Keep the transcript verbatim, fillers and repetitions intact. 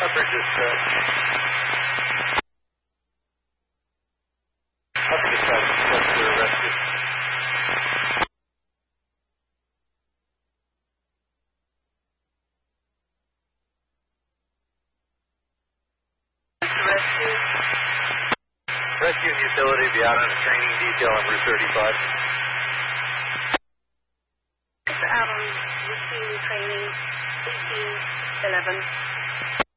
Upper dispatch. Upper dispatch, request for rescue. Rescue. Rescue and utility be out on a training detail on Route thirty-five. It's out on routine training, eighteen eleven.